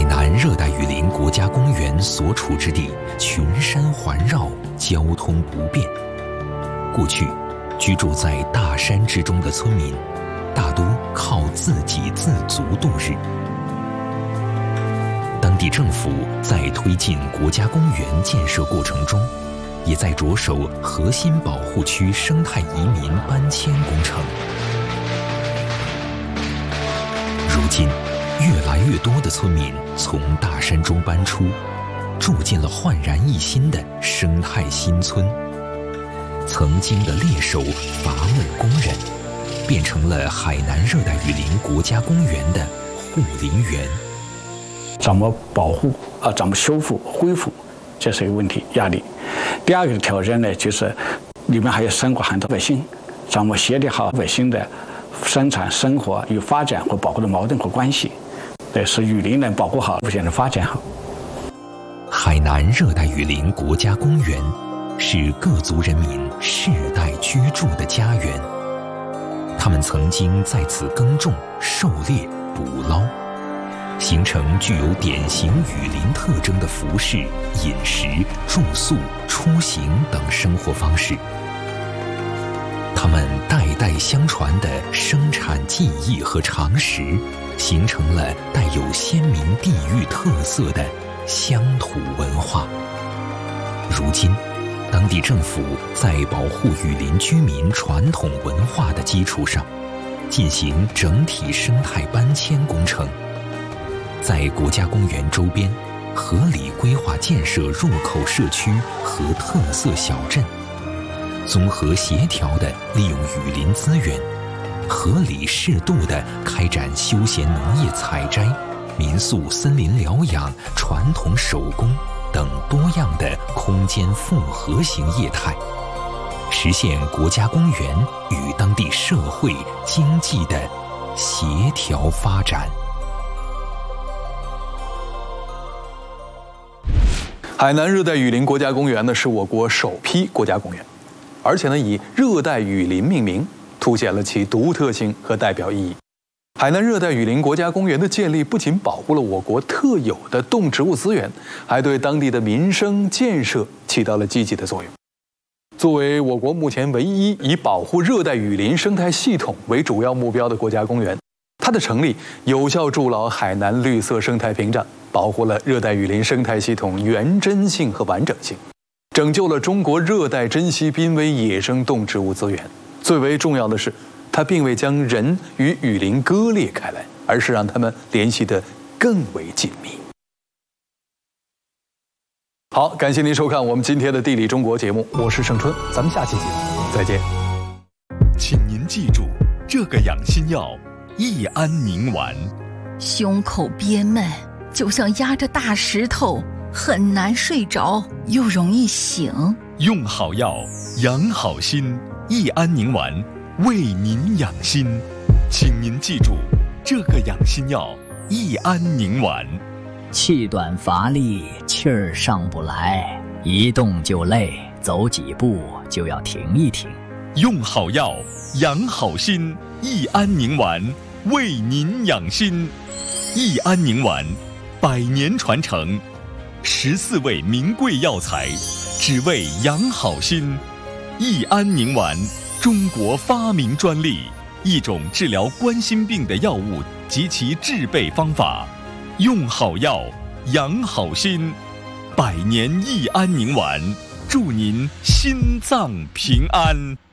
海南热带雨林国家公园所处之地群山环绕，交通不便。过去，居住在大山之中的村民，大多靠自给自足度日。当地政府在推进国家公园建设过程中，也在着手核心保护区生态移民搬迁工程。如今，越来越多的村民从大山中搬出，住进了焕然一新的生态新村。曾经的猎手伐木工人，变成了海南热带雨林国家公园的护林员。 怎么保护怎么修复恢复，这是一个问题压力。第二个挑战呢，就是里面还有生活很多百姓，怎么协调好百姓的生产生活与发展和保护的矛盾和关系，使雨林能保护好，目前的发展好。 海南热带雨林国家公园是各族人民世代居住的家园，他们曾经在此耕种、狩猎、捕捞，形成具有典型雨林特征的服饰、饮食、住宿、出行等生活方式。他们代代相传的生产技艺和常识，形成了带有鲜明地域特色的乡土文化。如今，当地政府在保护雨林居民传统文化的基础上，进行整体生态搬迁工程，在国家公园周边合理规划建设入口社区和特色小镇，综合协调地利用雨林资源，合理适度地开展休闲农业采摘、民宿森林疗养、传统手工等多样的空间复合型业态，实现国家公园与当地社会经济的协调发展。 海南热带雨林国家公园呢，是我国首批国家公园，而且呢以热带雨林命名，凸显了其独特性和代表意义。海南热带雨林国家公园的建立，不仅保护了我国特有的动植物资源，还对当地的民生建设起到了积极的作用。作为我国目前唯一以保护热带雨林生态系统为主要目标的国家公园，它的成立有效筑牢海南绿色生态屏障，保护了热带雨林生态系统原真性和完整性，拯救了中国热带珍稀濒危野生动植物资源。最为重要的是，它并未将人与雨林割裂开来，而是让它们联系得更为紧密。好，感谢您收看我们今天的地理中国节目，我是盛春，咱们下期节目再见。 请您记住，这个养心药益安宁丸。 胸口憋闷，就像压着大石头，很难睡着，又容易醒。 用好药，养好心，益安宁丸为您养心。请您记住，这个养心药益安宁丸。 气短乏力，气儿上不来，一动就累，走几步就要停一停。 用好药，养好心，益安宁丸为您养心。益安宁丸100年传承，14味名贵药材，只为养好心。益安宁丸，中国发明专利，一种治疗冠心病的药物及其制备方法。用好药，养好心，100年益安宁丸，祝您心脏平安。